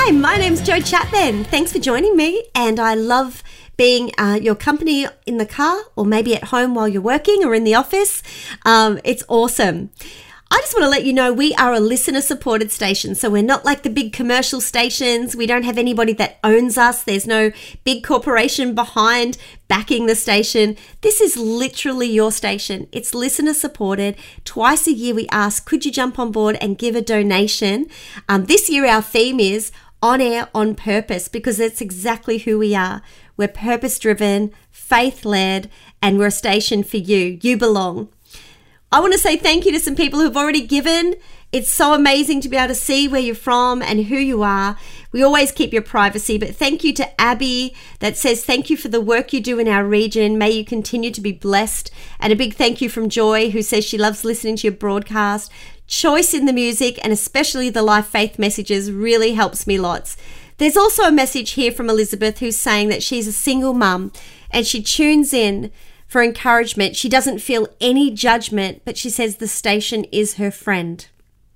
Hi, my name's Jo Chapman. Thanks for joining me, and I love being your company in the car or maybe at home while you're working or in the office. It's awesome. I just want to let you know we are a listener-supported station, so we're not like the big commercial stations. We don't have anybody that owns us. There's no big corporation behind backing the station. This is literally your station. It's listener-supported. Twice a year we ask, could you jump on board and give a donation? This year our theme is On Air on Purpose, because that's exactly who we are. We're purpose-driven, faith-led, and we're a station for you. You belong. I want to say thank you to some people who've already given. It's so amazing to be able to see where you're from and who you are. We always keep your privacy, but thank you to Abby that says thank you for the work you do in our region. May you continue to be blessed. And a big thank you from Joy, who says she loves listening to your broadcast. Choice in the music and especially the life faith messages really helps me lots. There's also a message here from Elizabeth who's saying that she's a single mum and she tunes in for encouragement. She doesn't feel any judgment, but she says the station is her friend.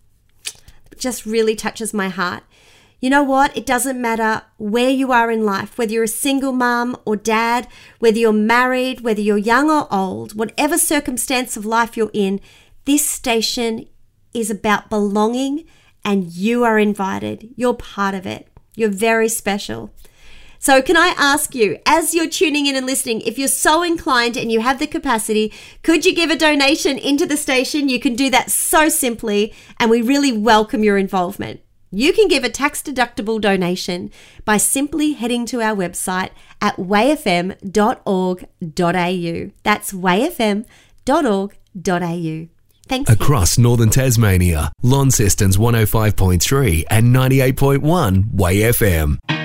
It just really touches my heart. You know what? It doesn't matter where you are in life, whether you're a single mum or dad, whether you're married, whether you're young or old, whatever circumstance of life you're in, this station is about belonging and you are invited. You're part of it. You're very special. So can I ask you, as you're tuning in and listening, if you're so inclined and you have the capacity, could you give a donation into the station? You can do that so simply, and we really welcome your involvement. You can give a tax-deductible donation by simply heading to our website at wayfm.org.au. That's wayfm.org.au. Thanks. Across Northern Tasmania, Launceston's 105.3 and 98.1 Way FM.